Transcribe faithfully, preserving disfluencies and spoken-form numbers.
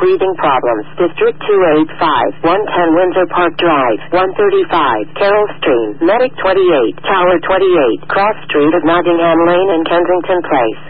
breathing problems. District two eighty-five, one ten Windsor Park Drive, one thirty-five, Carroll Stream, Medic twenty-eight, Tower twenty-eight, Cross Street of Nottingham Lane and Kensington Place.